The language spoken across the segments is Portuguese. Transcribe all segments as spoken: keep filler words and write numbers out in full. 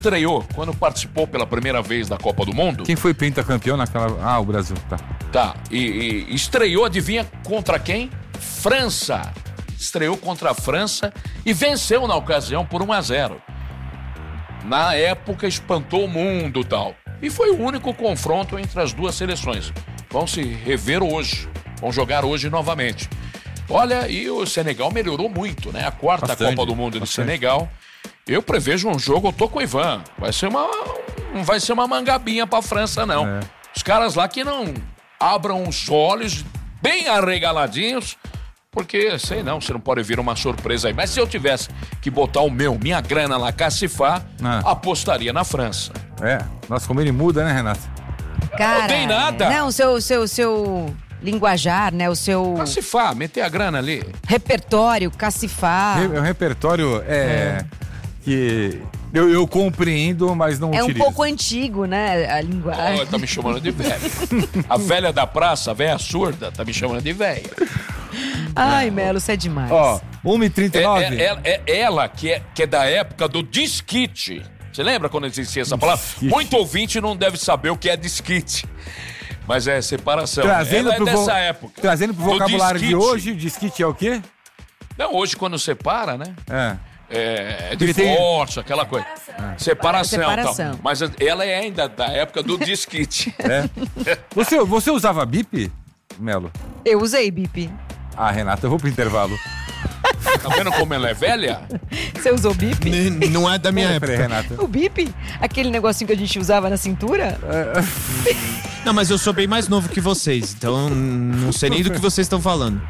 estreou, quando participou pela primeira vez da Copa do Mundo. Quem foi pentacampeão naquela... Ah, o Brasil, tá. Tá, e, e estreou, adivinha contra quem? França. Estreou contra a França e venceu na ocasião por um a zero. Na época espantou o mundo e tal. E foi o único confronto entre as duas seleções. Vão se rever hoje, vão jogar hoje novamente. Olha, e o Senegal melhorou muito, né? A quarta Bastante, Copa do Mundo do bastante. Senegal. Eu prevejo um jogo, eu tô com o Ivan. Vai ser uma, não vai ser uma mangabinha pra França, não. É. Os caras lá que não abram os olhos bem arregaladinhos, porque, sei não, você não pode vir uma surpresa aí. Mas se eu tivesse que botar o meu, minha grana lá, cacifar, Ah. apostaria na França. É, nossa, como ele muda, né, Renato? Cara, Não tem nada. Não, o seu, seu, seu linguajar, né? O seu Cacifar, meter a grana ali. repertório, cacifar. É um repertório é, que eu, eu compreendo, mas não É um utilizo. pouco antigo, né? A linguagem. Oh, tá me chamando de velho. A velha da praça, a velha surda, tá me chamando de velha. Ai, Melo, você é demais. Ó, uma e trinta e É, nove. é, é, é ela que é, que é da época do disquite. Você lembra quando existia essa palavra? Disquite. Muito ouvinte não deve saber o que é disquite. Mas é separação. Trazendo Ela é pro vo- dessa época. Trazendo pro Do vocabulário de disquite. hoje, disquite é o quê? Não, hoje quando separa, né? É. É, é Porque tem- divórcio, aquela coisa. Separação. Separação. Tal. Mas ela é ainda da época do disquite. É. Você, você usava bip, Melo? Eu usei bip. Ah, Renata, eu vou pro intervalo. Tá vendo como ela é velha? Você usou bip? N- Não é da minha Peraí, época. Renata. O bip? Aquele negocinho que a gente usava na cintura? Não, mas eu sou bem mais novo que vocês, então não sei nem do que vocês estão falando.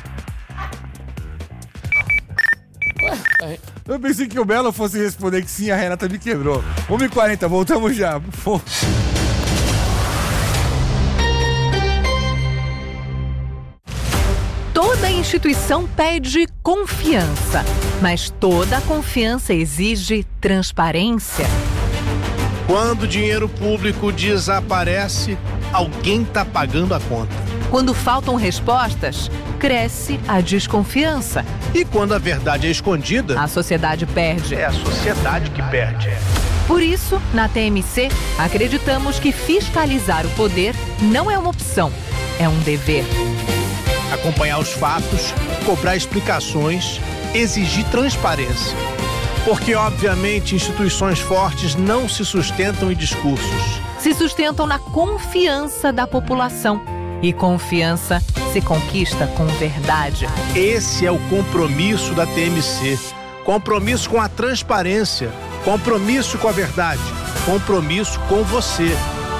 Eu pensei que o Melo fosse responder que sim, a Renata me quebrou. uma e quarenta, voltamos já. Pô. Toda instituição pede confiança, mas toda confiança exige transparência. Quando o dinheiro público desaparece, alguém tá pagando a conta. Quando faltam respostas, cresce a desconfiança. E quando a verdade é escondida, A sociedade perde. é a sociedade que perde. Por isso, na T M C, acreditamos que fiscalizar o poder não é uma opção, é um dever. Acompanhar os fatos, cobrar explicações, exigir transparência. Porque, obviamente, instituições fortes não se sustentam em discursos. Se sustentam na confiança da população. E confiança se conquista com verdade. Esse é o compromisso da T M C. Compromisso com a transparência. Compromisso com a verdade. Compromisso com você.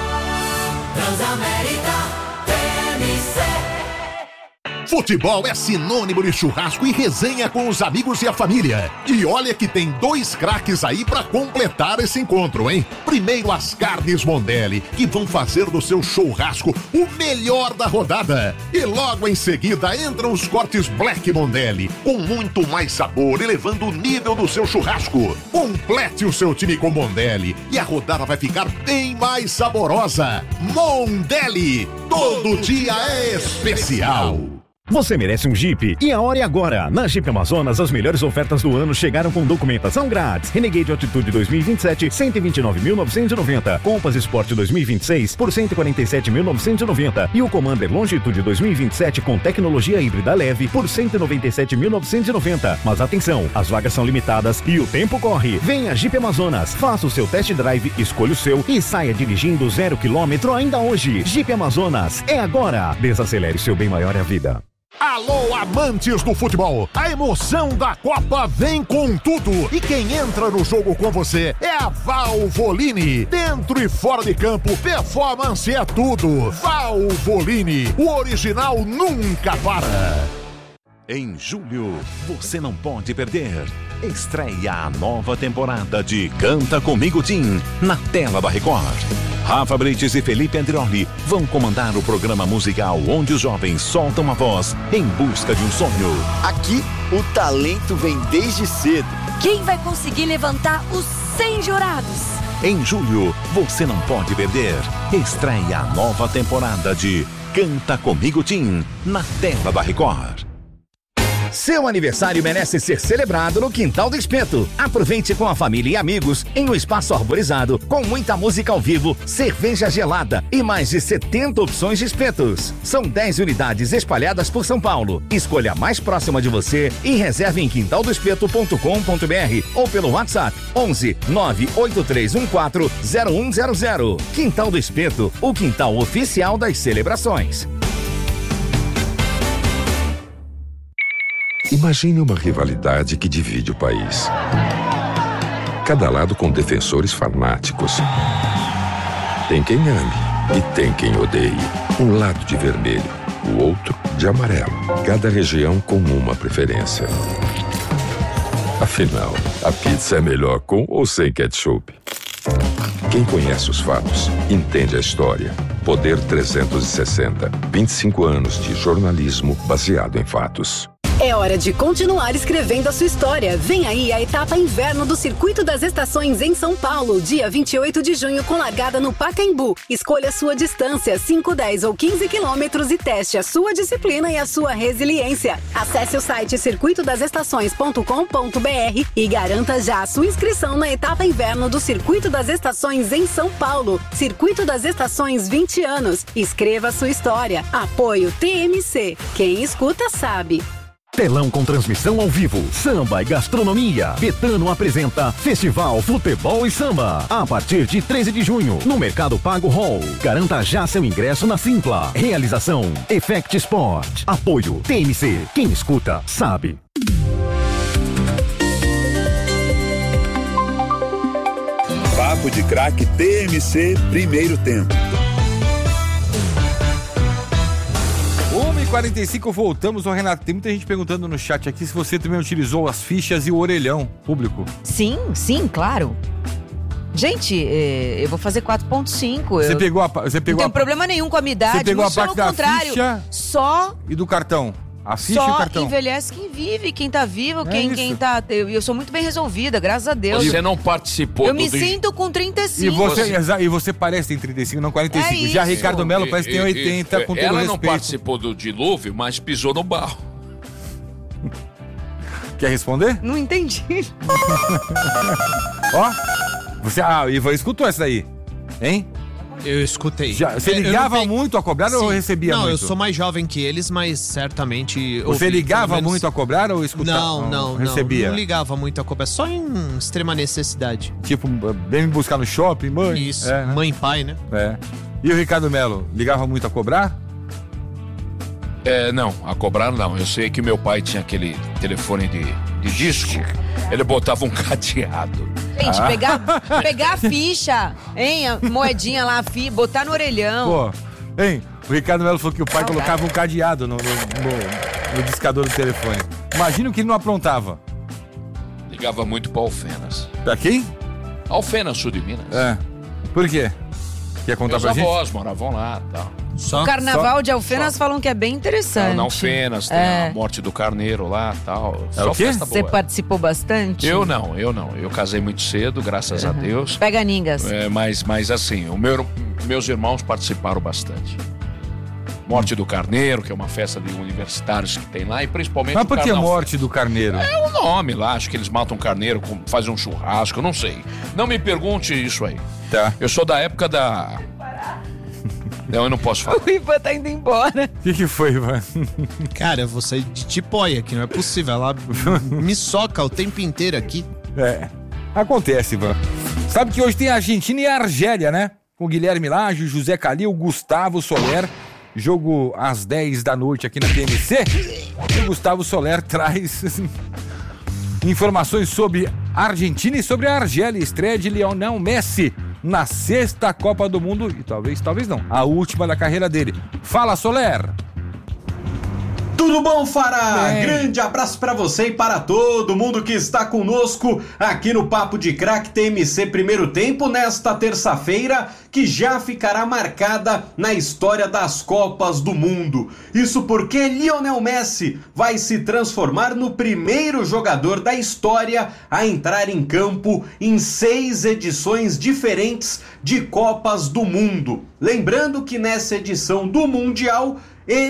Futebol é sinônimo de churrasco e resenha com os amigos e a família. E olha que tem dois craques aí pra completar esse encontro, hein? Primeiro as carnes Mondelli, que vão fazer do seu churrasco o melhor da rodada. E logo em seguida entram os cortes Black Mondelli, com muito mais sabor, elevando o nível do seu churrasco. Complete o seu time com Mondelli e a rodada vai ficar bem mais saborosa. Mondelli, todo dia é especial. Você merece um Jeep e a hora é agora. Na Jeep Amazonas, as melhores ofertas do ano chegaram com documentação grátis. Renegade Altitude dois mil e vinte e sete, cento e vinte e nove mil novecentos e noventa. Compass Sport dois mil e vinte e seis por cento e quarenta e sete mil novecentos e noventa. E o Commander Longitude dois mil e vinte e sete com tecnologia híbrida leve por cento e noventa e sete mil novecentos e noventa. Mas atenção, as vagas são limitadas e o tempo corre. Venha Jeep Amazonas, faça o seu test drive, escolha o seu e saia dirigindo zero quilômetro ainda hoje. Jeep Amazonas, é agora. Desacelere, seu bem maior é a vida. Alô, amantes do futebol! A emoção da Copa vem com tudo! E quem entra no jogo com você é a Valvoline. Dentro e fora de campo, performance é tudo. Valvoline, o original nunca para. Em julho, você não pode perder. Estreia a nova temporada de Canta Comigo Tim, na tela da Record. Rafa Brites e Felipe Andrioli vão comandar o programa musical onde os jovens soltam a voz em busca de um sonho. Aqui, o talento vem desde cedo. Quem vai conseguir levantar os cem jurados? Em julho, você não pode perder. Estreia a nova temporada de Canta Comigo Tim, na tela da Record. Seu aniversário merece ser celebrado no Quintal do Espeto. Aproveite com a família e amigos em um espaço arborizado, com muita música ao vivo, cerveja gelada e mais de setenta opções de espetos. São dez unidades espalhadas por São Paulo. Escolha a mais próxima de você e reserve em quintal do espeto ponto com ponto b r ou pelo WhatsApp onze nove oito três um quatro zero um zero zero. Quintal do Espeto, o quintal oficial das celebrações. Imagine uma rivalidade que divide o país. Cada lado com defensores fanáticos. Tem quem ame e tem quem odeie. Um lado de vermelho, o outro de amarelo. Cada região com uma preferência. Afinal, a pizza é melhor com ou sem ketchup? Quem conhece os fatos, entende a história. Poder trezentos e sessenta. vinte e cinco anos de jornalismo baseado em fatos. É hora de continuar escrevendo a sua história. Vem aí a etapa inverno do Circuito das Estações em São Paulo, dia vinte e oito de junho, com largada no Pacaembu. Escolha a sua distância, cinco, dez ou quinze quilômetros, e teste a sua disciplina e a sua resiliência. Acesse o site circuito das estações ponto com ponto b r e garanta já a sua inscrição na etapa inverno do Circuito das Estações em São Paulo. Circuito das Estações, vinte anos. Escreva a sua história. Apoio T M C. Quem escuta sabe. Telão com transmissão ao vivo, samba e gastronomia. Betano apresenta Festival Futebol e Samba. A partir de treze de junho, no Mercado Pago Hall. Garanta já seu ingresso na Simpla. Realização Effect Sport. Apoio T M C. Quem escuta, sabe. Papo de Craque T M C, primeiro tempo. uma e quarenta e cinco, voltamos. Ô, Renato, tem muita gente perguntando no chat aqui se você também utilizou as fichas e o orelhão público. Sim, sim, claro. Gente, eu vou fazer quatro ponto cinco. Você eu... pegou a... Você pegou não a... tem problema nenhum com a minha idade. Você pegou a parte da contrário, ficha só... e do cartão. A ficha Só e o cartão. envelhece quem vive, quem tá vivo, É quem, quem tá... Eu, eu sou muito bem resolvida, graças a Deus. Você não participou Eu do... me sinto com trinta e cinco. E você, e você parece ter trinta e cinco, não quarenta e cinco. É Já isso. Ricardo Melo parece que tem oitenta, com todo Ela respeito. não participou do dilúvio, mas pisou no barro. Quer responder? Não entendi. Ó, você... Ah, o Ivan escutou essa aí, hein? Eu escutei. Já, você É, ligava peguei... muito a cobrar Sim. ou recebia não, muito? Não, eu sou mais jovem que eles, mas certamente... Você ouvi, ligava menos... muito a cobrar ou escutava? Não, não, não. Recebia? Não ligava muito a cobrar, só em extrema necessidade. Tipo, vem me buscar no shopping, mãe? Isso, é, né? mãe e pai, né? É. E o Ricardo Melo, ligava muito a cobrar? É, não, a cobrar não. Eu sei que meu pai tinha aquele telefone de, de disco, ele botava um cadeado. Gente, Ah. pegar, pegar a ficha, hein? A moedinha lá, a fi, botar no orelhão. Pô, hein? O Ricardo Melo falou que o pai Saudade. colocava um cadeado no, no, no, no discador do telefone. Imagina o que ele não aprontava. Ligava muito pra Alfenas. Pra quem? Alfenas, sul de Minas. É. Por quê? Quer contar Meus pra gente? avós moravam lá e tal. O carnaval de Alfenas falam que é bem interessante. Na Alfenas, tem É. a morte do carneiro lá e tal. É o quê? Festa Você boa. participou bastante? Eu não, eu não. Eu casei muito cedo, graças a Deus. Pega ningas. É, mas, mas assim, o meu, meus irmãos participaram bastante. Morte do Carneiro, que é uma festa de universitários que tem lá, e principalmente Mas o por que Carnaval. morte do carneiro? É o nome lá, acho que eles matam carneiro, com- fazem um churrasco, eu não sei. Não me pergunte isso aí. Tá. Eu sou da época da... Não, eu não posso falar. O Ivan tá indo embora. O que, que foi, Ivan? Cara, eu vou sair de tipóia aqui, não é possível. Ela me soca o tempo inteiro aqui. É. Acontece, Ivan. Sabe que hoje tem Argentina e Argélia, né? Com o Guilherme Lage, José Calil, Gustavo Soler. Jogo às dez da noite aqui na T M C. E o Gustavo Soler traz informações sobre a Argentina e sobre a Argélia. Estreia de Lionel Messi na sexta Copa do Mundo. E talvez, talvez não, a última da carreira dele. Fala, Soler! Tudo bom, Fará? Bem. Grande abraço pra você e para todo mundo que está conosco aqui no Papo de Craque T M C Primeiro Tempo, nesta terça-feira, que já ficará marcada na história das Copas do Mundo. Isso porque Lionel Messi vai se transformar no primeiro jogador da história a entrar em campo em seis edições diferentes de Copas do Mundo. Lembrando que nessa edição do Mundial, ele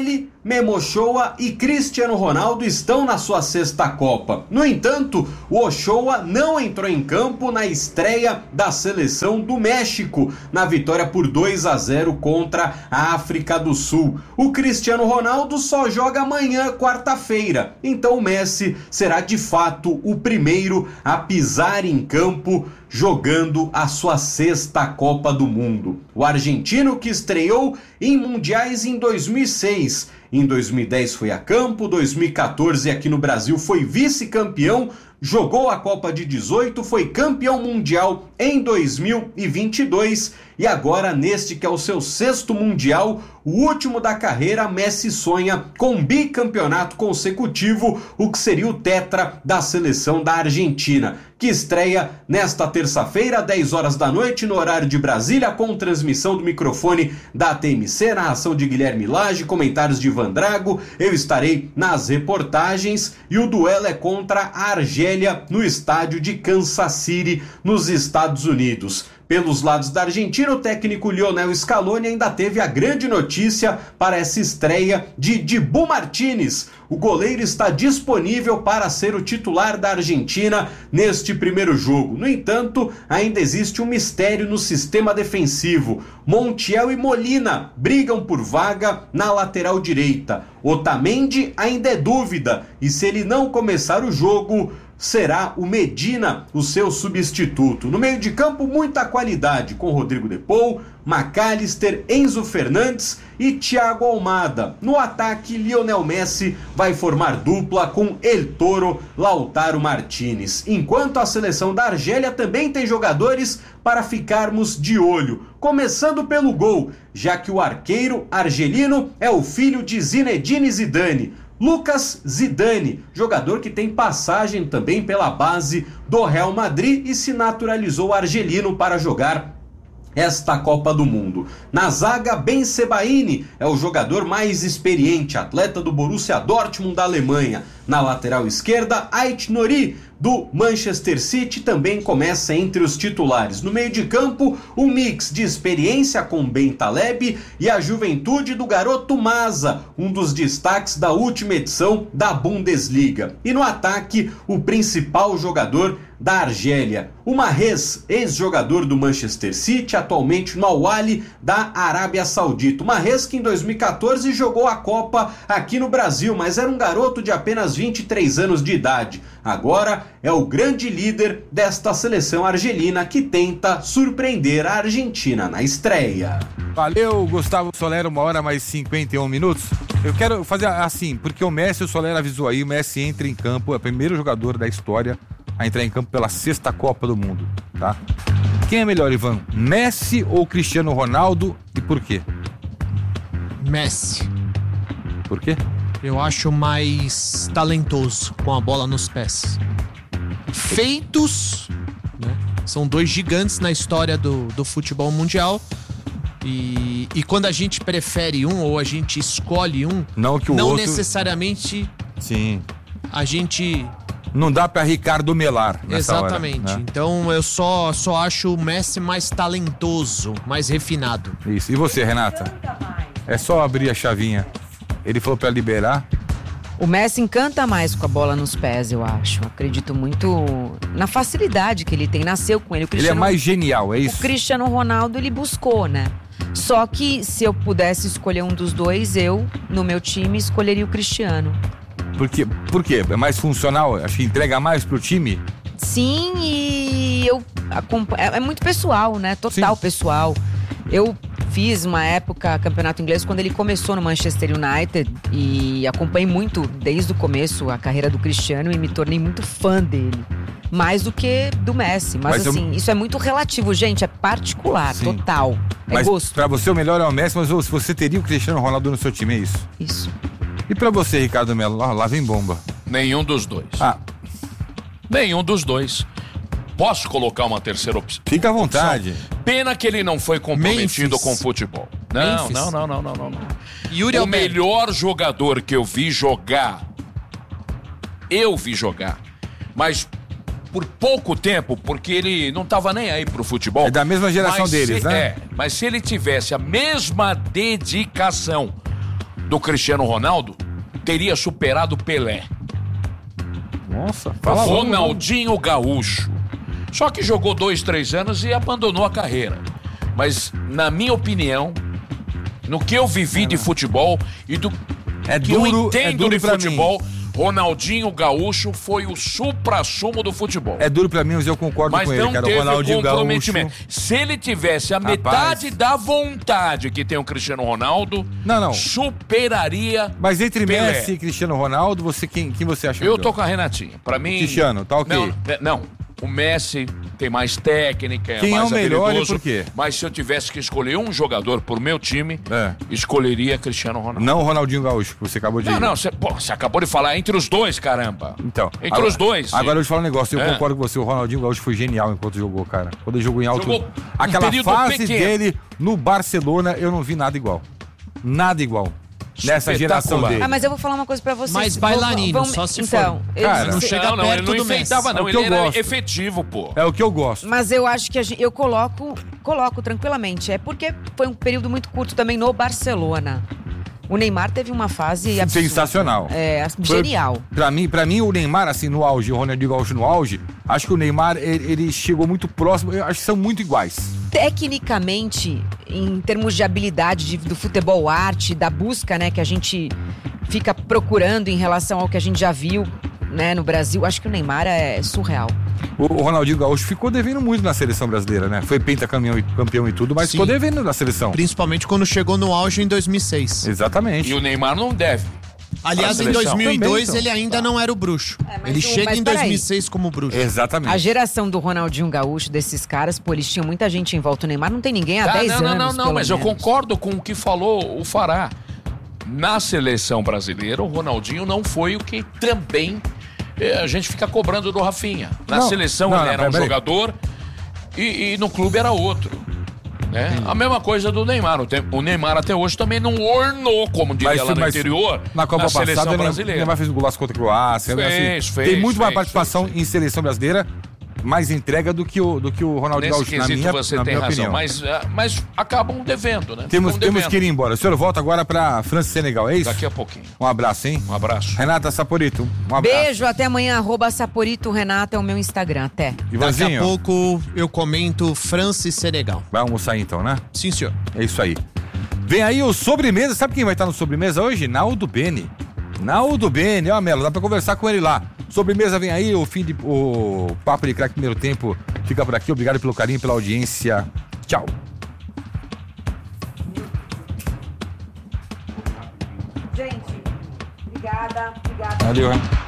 Memo Ochoa e Cristiano Ronaldo estão na sua sexta Copa. No entanto, o Ochoa não entrou em campo na estreia da seleção do México, na vitória por dois a zero contra a África do Sul. O Cristiano Ronaldo só joga amanhã, quarta-feira. Então o Messi será de fato o primeiro a pisar em campo jogando a sua sexta Copa do Mundo. O argentino, que estreou em mundiais em dois mil e seis, em dois mil e dez foi a campo, dois mil e quatorze aqui no Brasil foi vice-campeão, jogou a Copa de dezoito, foi campeão mundial em dois mil e vinte e dois e agora, neste que é o seu sexto mundial, o último da carreira, Messi sonha com um bicampeonato consecutivo, o que seria o tetra da seleção da Argentina, que estreia nesta terça-feira, dez horas da noite, no horário de Brasília, com transmissão do microfone da T M C, narração de Guilherme Lage, comentários de Ivan Drago, eu estarei nas reportagens e o duelo é contra a Argélia no estádio de Kansas City, nos Estados Unidos. Pelos lados da Argentina, o técnico Lionel Scaloni ainda teve a grande notícia para essa estreia de Dibu Martínez. O goleiro está disponível para ser o titular da Argentina neste primeiro jogo. No entanto, ainda existe um mistério no sistema defensivo. Montiel e Molina brigam por vaga na lateral direita. Otamendi ainda é dúvida, e se ele não começar o jogo, será o Medina o seu substituto. No meio de campo, muita qualidade, com Rodrigo de Paul, McAllister, Enzo Fernandes e Thiago Almada. No ataque, Lionel Messi vai formar dupla com El Toro, Lautaro Martínez. Enquanto a seleção da Argélia também tem jogadores para ficarmos de olho. Começando pelo gol, já que o arqueiro argelino é o filho de Zinedine Zidane, Lucas Zidane, jogador que tem passagem também pela base do Real Madrid e se naturalizou argelino para jogar esta Copa do Mundo. Na zaga, Ben Sebaini é o jogador mais experiente, atleta do Borussia Dortmund da Alemanha. Na lateral esquerda, Ait Nouri, do Manchester City, também começa entre os titulares. No meio de campo, um mix de experiência com Ben Taleb e a juventude do garoto Maza, um dos destaques da última edição da Bundesliga. E no ataque, o principal jogador da Argélia, o Mahrez, ex-jogador do Manchester City, atualmente no Al-Ahly da Arábia Saudita. O Mahrez, que em dois mil e quatorze jogou a Copa aqui no Brasil, mas era um garoto de apenas vinte e três anos de idade. Agora é o grande líder desta seleção argelina que tenta surpreender a Argentina na estreia. Valeu, Gustavo Soler, uma hora mais cinquenta e um minutos. Eu quero fazer assim, porque o Messi, o Soler avisou aí, o Messi entra em campo, é o primeiro jogador da história a entrar em campo pela sexta Copa do Mundo, tá? Quem é melhor, Ivan? Messi ou Cristiano Ronaldo e por quê? Messi. Por quê? Eu acho mais talentoso com a bola nos pés. Feitos, né? São dois gigantes na história do, do futebol mundial. E, e quando a gente prefere um ou a gente escolhe um, não, que o não outro... necessariamente Sim. a gente... Não dá pra Ricardo Melar nessa Exatamente. hora, né? Então eu só, só acho o Messi mais talentoso, mais refinado. Isso. E você, Renata? É só abrir a chavinha. Ele falou pra liberar. O Messi encanta mais com a bola nos pés, eu acho. Acredito muito na facilidade que ele tem. Nasceu com ele. O Ele é mais genial, é isso? O Cristiano Ronaldo, ele buscou, né? Só que se eu pudesse escolher um dos dois, eu, no meu time, escolheria o Cristiano. Por quê? Por quê? É mais funcional? Acho que entrega mais pro time? Sim, e eu acompanho, é muito pessoal, né? Total Sim. pessoal. Eu fiz uma época campeonato inglês quando ele começou no Manchester United e acompanhei muito desde o começo a carreira do Cristiano e me tornei muito fã dele. Mais do que do Messi. Mas, mas assim, eu... isso é muito relativo, gente. É particular, Sim. total. É mas gosto. Pra você o melhor é o Messi, mas você teria o Cristiano Ronaldo no seu time, é isso? Isso. E pra você, Ricardo Melo? Lá, lá vem bomba. Nenhum dos dois. Ah. Nenhum dos dois. Posso colocar uma terceira opção? Fica à vontade. Pena que ele não foi comprometido Memphis. com futebol. Não, Memphis. não, não, não, não, não, não. Yuri o Alberto. melhor jogador que eu vi jogar, eu vi jogar, mas por pouco tempo, porque ele não estava nem aí pro futebol. É da mesma geração mas deles, se, né? É, mas se ele tivesse a mesma dedicação do Cristiano Ronaldo teria superado Pelé. Nossa, fala Ronaldinho Gaúcho. Só que jogou dois, três anos e abandonou a carreira. Mas, na minha opinião, no que eu vivi de futebol e do é que duro, eu entendo é duro de pra futebol, mim. Ronaldinho Gaúcho foi o supra-sumo do futebol. É duro pra mim, mas eu concordo mas com ele, não cara. teve O Ronaldinho comprometimento. Gaúcho... Se ele tivesse a Rapaz. metade da vontade que tem o Cristiano Ronaldo, não, não. superaria. Mas entre Pelé. Messi e Cristiano Ronaldo, você, quem, quem você acha Eu melhor? tô com a Renatinha. Pra mim. Cristiano, tá ok. Não, não. O Messi tem mais técnica, Quem é mais é o melhor habilidoso, e por quê? Mas se eu tivesse que escolher um jogador por meu time, é. escolheria Cristiano Ronaldo. Não o Ronaldinho Gaúcho, que você acabou de... Não, não, você, pô, você acabou de falar entre os dois, caramba. Então. Entre agora, os dois. Agora eu te falo um negócio, eu é. concordo com você, o Ronaldinho Gaúcho foi genial enquanto jogou, cara. Quando ele jogou em alto... Jogou Aquela um fase pequeno. dele no Barcelona, eu não vi nada igual. Nada igual. Nessa geração dele. Ah, mas eu vou falar uma coisa pra vocês. Mais bailarino, Vamos- só se então, for. eu- Cara, não chega não, não, perto ele não do Messi. enfeitava, não. É o que Ele eu era gosto. efetivo, pô. É o que eu gosto. Mas eu acho que a gente, eu coloco, coloco tranquilamente. É porque foi um período muito curto também no Barcelona. O Neymar teve uma fase absurda. Sensacional. É, Foi- genial. Pra mim, pra mim, o Neymar, assim, no auge, o Ronaldinho Gaúcho no auge, acho que o Neymar, ele, ele chegou muito próximo, eu acho que são muito iguais. Tecnicamente, em termos de habilidade de- do futebol arte, da busca, né, que a gente fica procurando em relação ao que a gente já viu, né, no Brasil, acho que o Neymar é surreal. O, o Ronaldinho Gaúcho ficou devendo muito na seleção brasileira, né? Foi pentacampeão e, campeão e tudo, mas Sim. ficou devendo na seleção. Principalmente quando chegou no auge em dois mil e seis. Exatamente. E o Neymar não deve. Aliás, A em seleção. dois mil e dois Também, então. ele ainda não era o bruxo. mas ele o- chega mas em peraí. dois mil e seis como bruxo. Exatamente. A geração do Ronaldinho Gaúcho, desses caras, pô, eles tinham muita gente em volta. O Neymar não tem ninguém há Ah, dez não, anos. não, não, não, pelo mas eu menos. concordo com o que falou o Fará. Na seleção brasileira, o Ronaldinho não foi o que também eh, a gente fica cobrando do Rafinha. Na Não, seleção não, ele não, era um peraí. jogador e, e no clube era outro. Né? A mesma coisa do Neymar. O, te- o Neymar até hoje também não ornou, como diria Mas, lá no mas interior, na Copa seleção passada, o brasileira. Neymar fez um golaço contra a Croácia. Fez, assim, fez, tem muito mais fez, participação em seleção brasileira, mais entrega do que o, do que o Ronaldinho Nesse Gaúcho, na quesito minha, você na tem minha razão, opinião. mas, ah, mas acabam devendo, né? Temos, Ficam temos devendo. que ir embora. O senhor volta agora pra França e Senegal, é isso? Daqui a pouquinho. Um abraço, hein? Um abraço. Renata Saporito, um abraço. Beijo, até amanhã, arroba Saporito Renata é o meu Instagram, até. Daqui a Ivanzinho, pouco eu comento França e Senegal. vai almoçar então, né? Sim, senhor. É isso aí. Vem aí o Sobremesa. Sabe quem vai estar no Sobremesa hoje? Naldo Bene. Naldo Bene, ó, Melo, dá pra conversar com ele lá. Sobremesa vem aí, o fim de. O Papo de Crack primeiro tempo fica por aqui. Obrigado pelo carinho, pela audiência. Tchau. Gente, obrigada, obrigada. Valeu, hein?